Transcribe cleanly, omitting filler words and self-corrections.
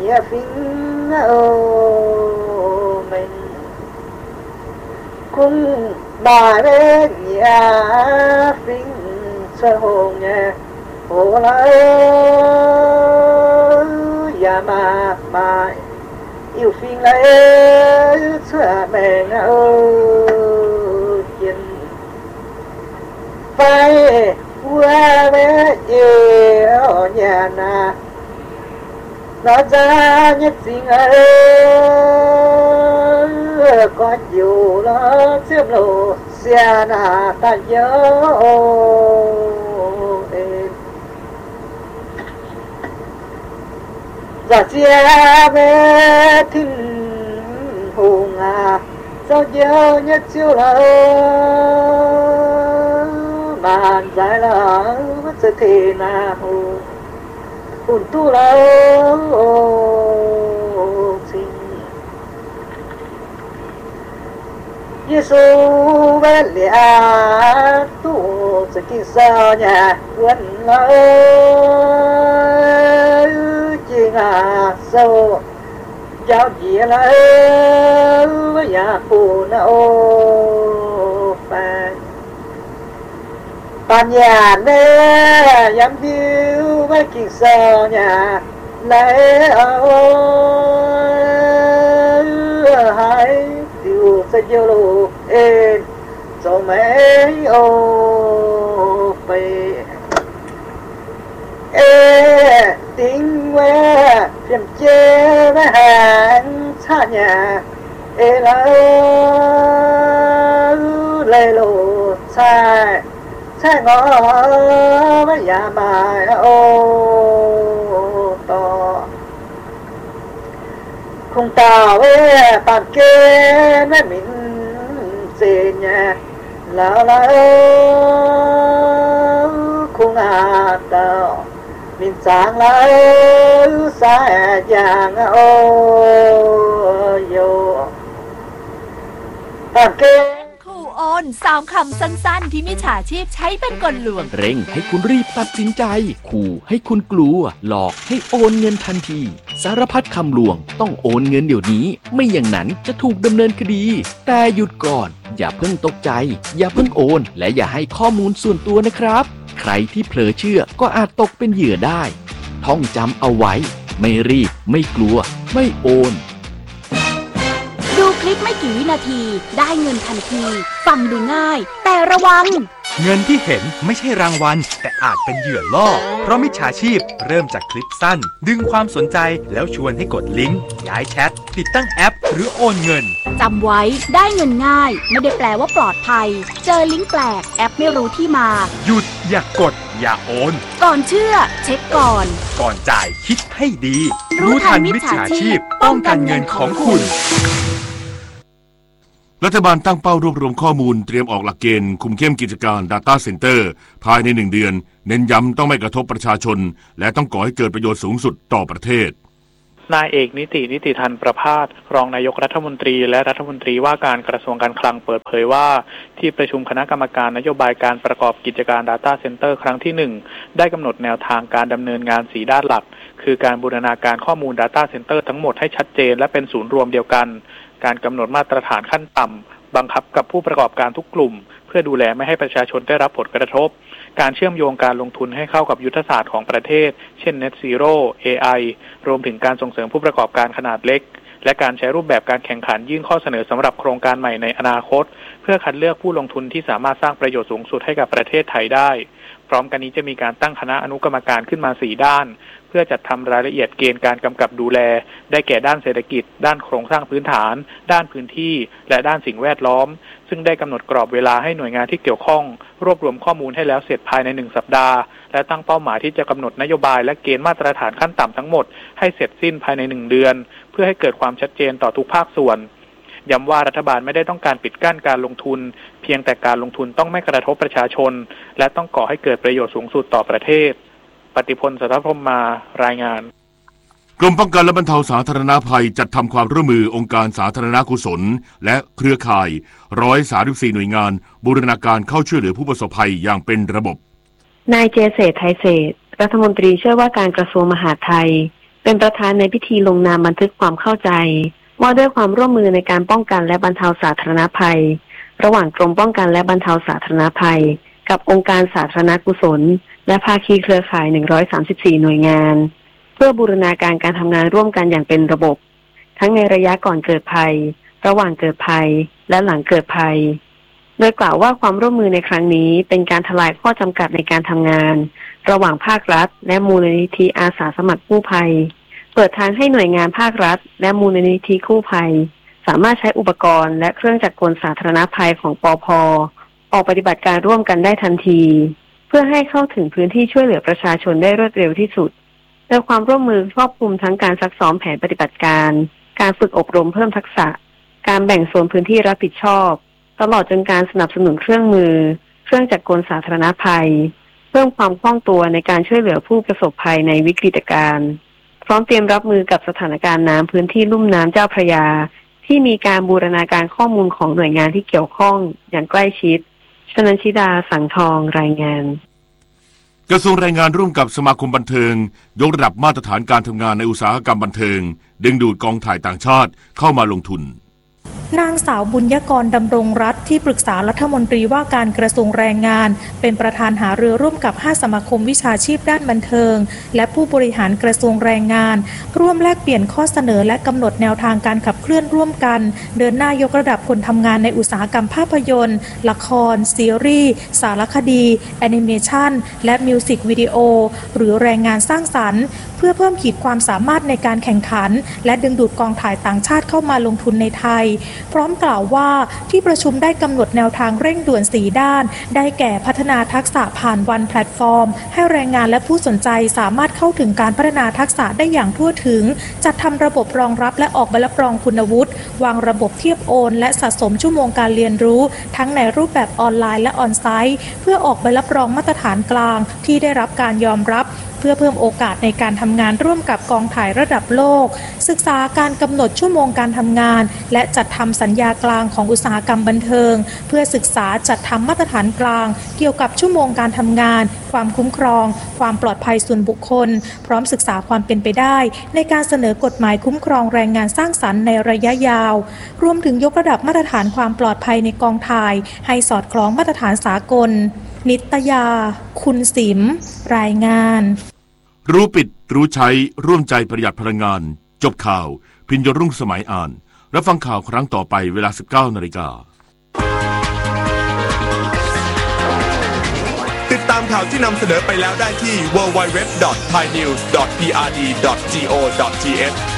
nhẹ phình mình cũng bà bé nhẹ phình sơ hồn nhẹ hồ lỡ ya mà yêu phình lấy sữa mẹ chuyện phải qua bé yêu nhà na nó ra nhất tình có nhiều nó xếp lộ xe na ta nhớ giờ xe bé thinh hùng sao nhớ nhất chiều là màn dài là mất sự thì nào hồn tu là xin Giêsu bên lìa tu sẽ kinh sao nhà quân lỡ chỉ sâu giáo gì lỡ với nhà phụ nữ phàn bà nhà nè dám yêu với kinh sao nhà lấy hai tiêu sẽ yêu lù ên cho mấy ô bề tiếng quê phiền chê với hàng xa nhà lỡ lê lù sai ngõ với nhà bài ô to không tao với bàn kê với mình xê nhà lỡ không tao mình sáng lỡ xa chàng ô yo bàn kê โอน3คำสั้นๆที่มิจฉาชีพใช้เป็นกลลวงเร่งให้คุณรีบตัดสินใจขู่ให้คุณกลัวหลอกให้โอนเงินทันทีสารพัดคำลวงต้องโอนเงินเดี๋ยวนี้ไม่อย่างนั้นจะถูกดำเนินคดีแต่หยุดก่อนอย่าเพิ่งตกใจอย่าเพิ่งโอนและอย่าให้ข้อมูลส่วนตัวนะครับใครที่เผลอเชื่อก็อาจตกเป็นเหยื่อได้ท่องจำเอาไว้ไม่รีบไม่กลัวไม่โอนดูคลิปไม่กี่วินาทีได้เงินทันทีฟังดูง่ายแต่ระวังเงินที่เห็นไม่ใช่รางวัลแต่อาจเป็นเหยื่อล่อเพราะมิจฉาชีพเริ่มจากคลิปสั้นดึงความสนใจแล้วชวนให้กดลิงก์ย้ายแชทติดตั้งแอปหรือโอนเงินจำไว้ได้เงินง่ายไม่ได้แปลว่าปลอดภัยเจอลิงก์แปลกแอปไม่รู้ที่มาหยุดอย่ากดอย่าโอนก่อนเชื่อเช็คก่อนจ่ายคิดให้ดีรู้ทันมิจฉาชีพป้องกันเงินของคุณรัฐบาลตั้งเป้ารวบรวมข้อมูลเตรียมออกหลักเกณฑ์คุมเข้มกิจการ Data Center ภายใน1 เดือนเน้นย้ำต้องไม่กระทบประชาชนและต้องก่อให้เกิดประโยชน์สูงสุดต่อประเทศนายเอกนิติธันประภาสรองนายกรัฐมนตรีและรัฐมนตรีว่าการกระทรวงการคลังเปิดเผยว่าที่ประชุมคณะกรรมการนโยบายการประกอบกิจการ Data Center ครั้งที่1ได้กำหนดแนวทางการดำเนินงาน4ด้านหลักคือการบูรณาการข้อมูล Data Center ทั้งหมดให้ชัดเจนและเป็นศูนย์รวมเดียวกันการกำหนดมาตรฐานขั้นต่ำบังคับกับผู้ประกอบการทุกกลุ่มเพื่อดูแลไม่ให้ประชาชนได้รับผลกระทบการเชื่อมโยงการลงทุนให้เข้ากับยุทธศาสตร์ของประเทศเช่น Net Zero AI รวมถึงการส่งเสริมผู้ประกอบการขนาดเล็กและการใช้รูปแบบการแข่งขันยื่นข้อเสนอสำหรับโครงการใหม่ในอนาคตเพื่อคัดเลือกผู้ลงทุนที่สามารถสร้างประโยชน์สูงสุดให้กับประเทศไทยได้พร้อมกันนี้จะมีการตั้งคณะอนุกรรมการขึ้นมา4ด้านเพื่อจัดทำรายละเอียดเกณฑ์การกำกับดูแลได้แก่ด้านเศรษฐกิจด้านโครงสร้างพื้นฐานด้านพื้นที่และด้านสิ่งแวดล้อมซึ่งได้กำหนดกรอบเวลาให้หน่วยงานที่เกี่ยวข้องรวบรวมข้อมูลให้แล้วเสร็จภายใน1 สัปดาห์และตั้งเป้าหมายที่จะกำหนดนโยบายและเกณฑ์มาตรฐานขั้นต่ำทั้งหมดให้เสร็จสิ้นภายใน1 เดือนเพื่อให้เกิดความชัดเจนต่อทุกภาคส่วนย้ำว่ารัฐบาลไม่ได้ต้องการปิดกั้นการลงทุนเพียงแต่การลงทุนต้องไม่กระทบประชาชนและต้องก่อให้เกิดประโยชน์สูงสุดต่อประเทศปฏิพล สัทธพรหมมารายงานกรมป้องกันและบรรเทาสาธารณภัยจัดทำความร่วมมือองค์การสาธารณกุศลและเครือข่าย134หน่วยงานบูรณาการเข้าช่วยเหลือผู้ประสบภัยอย่างเป็นระบบนายเจเษฐ ไทยเศรษฐ์รัฐมนตรีช่วยว่าการกระทรวงมหาดไทยเป็นประธานในพิธีลงนามบันทึกความเข้าใจว่าด้วยความร่วมมือในการป้องกันและบรรเทาสาธารณภัยระหว่างกรมป้องกันและบรรเทาสาธารณภัยกับองค์การสาธารณกุศลและภาคีเครือข่าย134หน่วยงานเพื่อบูรณาการการทำงานร่วมกันอย่างเป็นระบบทั้งในระยะก่อนเกิดภัยระหว่างเกิดภัยและหลังเกิดภัยโดยกล่าวว่าความร่วมมือในครั้งนี้เป็นการทลายข้อจำกัดในการทำงานระหว่างภาครัฐและมูลนิธิอาสาสมัครกู้ภัยเปิดทางให้หน่วยงานภาครัฐและมูลนิธิกู้ภัยสามารถใช้อุปกรณ์และเครื่องจักรกลสาธารณภัยของปภ.ออกปฏิบัติการร่วมกันได้ทันทีเพื่อให้เข้าถึงพื้นที่ช่วยเหลือประชาชนได้รวดเร็วที่สุดโดยความร่วมมือครอบคลุมทั้งการซักซ้อมแผนปฏิบัติการการฝึกอบรมเพิ่มทักษะการแบ่งโซนพื้นที่รับผิดชอบตลอดจนการสนับสนุนเครื่องมือเครื่องจักรกลสาธารณภัยเพิ่มความคล่องตัวในการช่วยเหลือผู้ประสบภัยในวิกฤตการณ์พร้อมเตรียมรับมือกับสถานการณ์น้ำพื้นที่ลุ่มน้ำเจ้าพระยาที่มีการบูรณาการข้อมูลของหน่วยงานที่เกี่ยวข้องอย่างใกล้ชิดชนันชิดาสังทองรายงานกระทรวงแรงงานร่วมกับสมาคมบันเทิงยกระดับมาตรฐานการทำงานในอุตสาหกรรมบันเทิงดึงดูดกองถ่ายต่างชาติเข้ามาลงทุนนางสาวบุญยกรดำรงรัตน์ที่ปรึกษารัฐมนตรีว่าการกระทรวงแรงงานเป็นประธานหารือร่วมกับ5สมาคมวิชาชีพด้านบันเทิงและผู้บริหารกระทรวงแรงงานร่วมแลกเปลี่ยนข้อเสนอและกำหนดแนวทางการขับเคลื่อนร่วมกันเดินหน้ายกระดับคนทำงานในอุตสาหกรรมภาพยนตร์ละครซีรีส์สารคดีแอนิเมชันและมิวสิกวิดีโอหรือแรงงานสร้างสรรค์เพื่อเพิ่มขีดความสามารถในการแข่งขันและดึงดูดกองถ่ายต่างชาติเข้ามาลงทุนในไทยพร้อมกล่าวว่าที่ประชุมได้กำหนดแนวทางเร่งด่วน4ด้านได้แก่พัฒนาทักษะผ่านวันแพลตฟอร์มให้แรงงานและผู้สนใจสามารถเข้าถึงการพัฒนาทักษะได้อย่างทั่วถึงจัดทำระบบรองรับและออกใบรับรองคุณวุฒิวางระบบเทียบโอนและสะสมชั่วโมงการเรียนรู้ทั้งในรูปแบบออนไลน์และออนไซต์เพื่อออกใบรับรองมาตรฐานกลางที่ได้รับการยอมรับเพื่อเพิ่มโอกาสในการทำงานร่วมกับกองถ่ายระดับโลกศึกษาการกำหนดชั่วโมงการทำงานและจัดทำสัญญากลางของอุตสาหกรรมบันเทิงเพื่อศึกษาจัดทำมาตรฐานกลางเกี่ยวกับชั่วโมงการทำงานความคุ้มครองความปลอดภัยส่วนบุคคลพร้อมศึกษาความเป็นไปได้ในการเสนอกฎหมายคุ้มครองแรงงานสร้างสรรค์ในระยะยาวรวมถึงยกระดับมาตรฐานความปลอดภัยในกองถ่ายให้สอดคล้องมาตรฐานสากลนิตยาคุณสิมรายงานรู้ปิดรู้ใช้ร่วมใจประหยัดพลังงานจบข่าวพิญญรุ่งสมัยอ่านรับฟังข่าวครั้งต่อไปเวลา 19:00 น. ติดตามข่าวที่นำเสนอไปแล้วได้ที่ www.thainews.prd.go.th